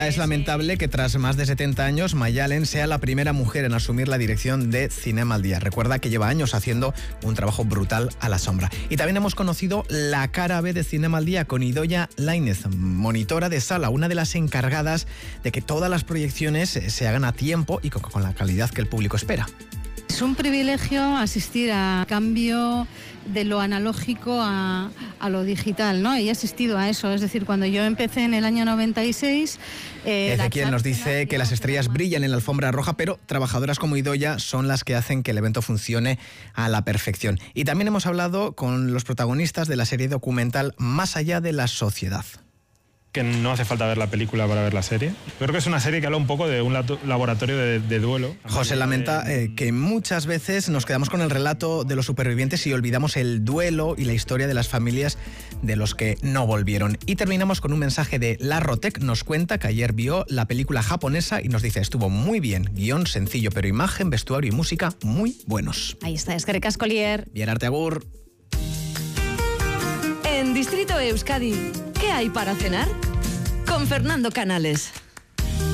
Es lamentable que tras más de 70 años Mayalen sea la primera mujer en asumir la dirección de Cinema al Día. Recuerda que lleva años haciendo un trabajo brutal a la sombra. Y también hemos conocido la cara B de Cinema al Día con Idoia Lainez, monitora de sala, una de las encargadas de que todas las proyecciones se hagan a tiempo y con la calidad que el público espera. Es un privilegio asistir a cambio de lo analógico a lo digital, ¿no? Y he asistido a eso, es decir, cuando yo empecé en el año 96... Ezequiel nos dice que las estrellas brillan en la alfombra roja, pero trabajadoras como Idoia son las que hacen que el evento funcione a la perfección. Y también hemos hablado con los protagonistas de la serie documental Más allá de la sociedad. Que no hace falta ver la película para ver la serie. Creo que es una serie que habla un poco de un laboratorio de duelo. José lamenta que muchas veces nos quedamos con el relato de los supervivientes y olvidamos el duelo y la historia de las familias de los que no volvieron. Y terminamos con un mensaje de Larrotec. Nos cuenta que ayer vio la película japonesa y nos dice: estuvo muy bien, guión sencillo, pero imagen, vestuario y música muy buenos. Ahí está, eskerrik asko, Lier. Bien, arte agur. En Distrito Euskadi, ¿qué hay para cenar? Con Fernando Canales.